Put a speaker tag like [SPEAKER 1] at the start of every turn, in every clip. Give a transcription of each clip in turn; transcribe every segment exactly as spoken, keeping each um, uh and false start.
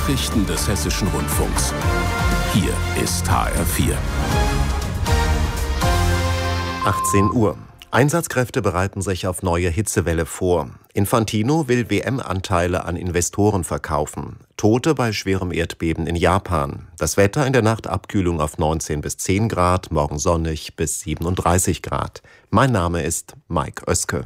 [SPEAKER 1] Nachrichten des Hessischen Rundfunks. Hier ist H R vier.
[SPEAKER 2] achtzehn Uhr. Einsatzkräfte bereiten sich auf neue Hitzewelle vor. Infantino will W M-Anteile an Investoren verkaufen. Tote bei schwerem Erdbeben in Japan. Das Wetter in der Nacht Abkühlung auf neunzehn bis zehn Grad, morgen sonnig bis siebenunddreißig Grad. Mein Name ist Mike Oeske.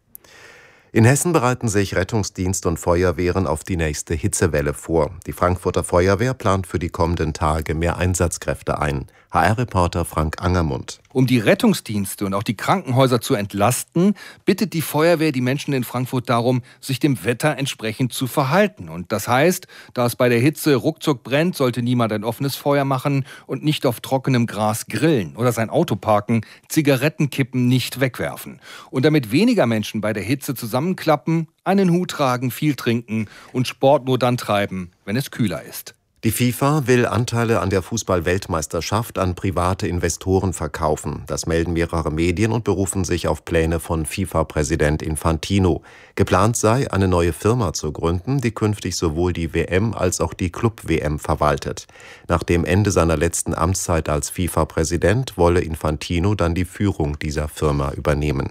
[SPEAKER 2] In Hessen bereiten sich Rettungsdienst und Feuerwehren auf die nächste Hitzewelle vor. Die Frankfurter Feuerwehr plant für die kommenden Tage mehr Einsatzkräfte ein. H R-Reporter Frank Angermund.
[SPEAKER 3] Um die Rettungsdienste und auch die Krankenhäuser zu entlasten, bittet die Feuerwehr die Menschen in Frankfurt darum, sich dem Wetter entsprechend zu verhalten. Und das heißt, da es bei der Hitze ruckzuck brennt, sollte niemand ein offenes Feuer machen und nicht auf trockenem Gras grillen oder sein Auto parken, Zigarettenkippen nicht wegwerfen. Und damit weniger Menschen bei der Hitze zusammenklappen, einen Hut tragen, viel trinken und Sport nur dann treiben, wenn es kühler ist.
[SPEAKER 2] Die FIFA will Anteile an der Fußball-Weltmeisterschaft an private Investoren verkaufen. Das melden mehrere Medien und berufen sich auf Pläne von FIFA-Präsident Infantino. Geplant sei, eine neue Firma zu gründen, die künftig sowohl die W M als auch die Club-W M verwaltet. Nach dem Ende seiner letzten Amtszeit als FIFA-Präsident wolle Infantino dann die Führung dieser Firma übernehmen.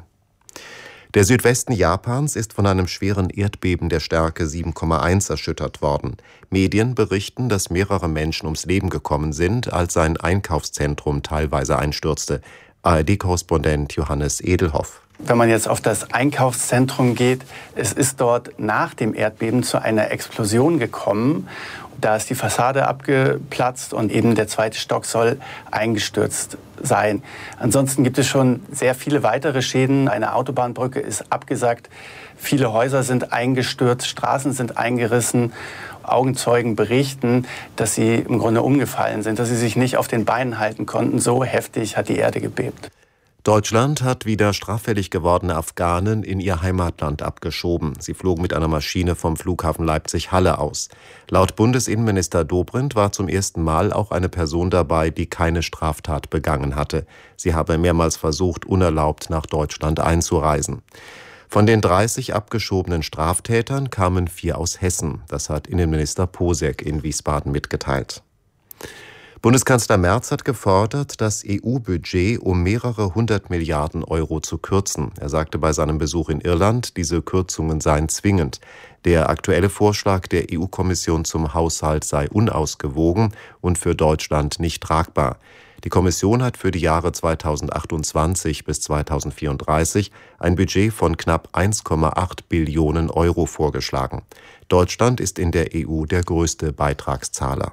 [SPEAKER 2] Der Südwesten Japans ist von einem schweren Erdbeben der Stärke sieben Komma eins erschüttert worden. Medien berichten, dass mehrere Menschen ums Leben gekommen sind, als ein Einkaufszentrum teilweise einstürzte. A R D-Korrespondent Johannes Edelhoff.
[SPEAKER 4] Wenn man jetzt auf das Einkaufszentrum geht, es ist dort nach dem Erdbeben zu einer Explosion gekommen. Da ist die Fassade abgeplatzt und eben der zweite Stock soll eingestürzt sein. Ansonsten gibt es schon sehr viele weitere Schäden. Eine Autobahnbrücke ist abgesackt, viele Häuser sind eingestürzt, Straßen sind eingerissen. Augenzeugen berichten, dass sie im Grunde umgefallen sind, dass sie sich nicht auf den Beinen halten konnten. So heftig hat die Erde gebebt.
[SPEAKER 2] Deutschland hat wieder straffällig gewordene Afghanen in ihr Heimatland abgeschoben. Sie flogen mit einer Maschine vom Flughafen Leipzig-Halle aus. Laut Bundesinnenminister Dobrindt war zum ersten Mal auch eine Person dabei, die keine Straftat begangen hatte. Sie habe mehrmals versucht, unerlaubt nach Deutschland einzureisen. Von den dreißig abgeschobenen Straftätern kamen vier aus Hessen. Das hat Innenminister Posek in Wiesbaden mitgeteilt. Bundeskanzler Merz hat gefordert, das E U-Budget um mehrere hundert Milliarden Euro zu kürzen. Er sagte bei seinem Besuch in Irland, diese Kürzungen seien zwingend. Der aktuelle Vorschlag der E U-Kommission zum Haushalt sei unausgewogen und für Deutschland nicht tragbar. Die Kommission hat für die Jahre zweitausendachtundzwanzig bis zweitausendvierunddreißig ein Budget von knapp eins Komma acht Billionen Euro vorgeschlagen. Deutschland ist in der E U der größte Beitragszahler.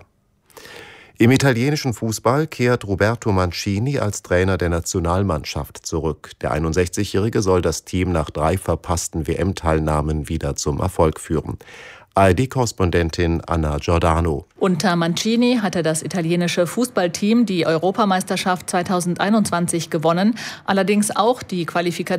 [SPEAKER 2] Im italienischen Fußball kehrt Roberto Mancini als Trainer der Nationalmannschaft zurück. Der einundsechzigjährige soll das Team nach drei verpassten W M-Teilnahmen wieder zum Erfolg führen. A R D-Korrespondentin Anna Giordano.
[SPEAKER 5] Unter Mancini hatte das italienische Fußballteam die Europameisterschaft zweitausendeinundzwanzig gewonnen, allerdings auch die Qualifikation